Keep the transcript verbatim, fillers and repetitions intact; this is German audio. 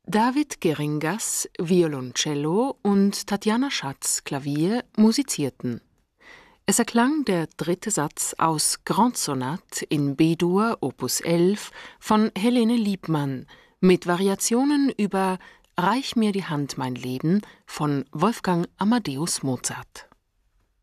David Geringas, Violoncello und Tatjana Schatz, Klavier, musizierten. Es erklang der dritte Satz aus Grande Sonate in B-Dur, Opus elf von Helene Liebmann mit Variationen über Reich mir die Hand, mein Leben von Wolfgang Amadeus Mozart.